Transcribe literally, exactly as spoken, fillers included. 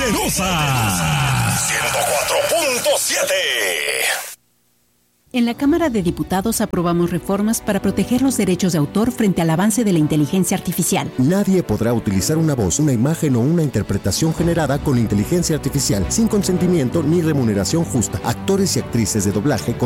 Venenosa ciento cuatro punto siete. En la Cámara de Diputados aprobamos reformas para proteger los derechos de autor frente al avance de la inteligencia artificial. Nadie podrá utilizar una voz, una imagen o una interpretación generada con inteligencia artificial sin consentimiento ni remuneración justa. Actores y actrices de doblaje con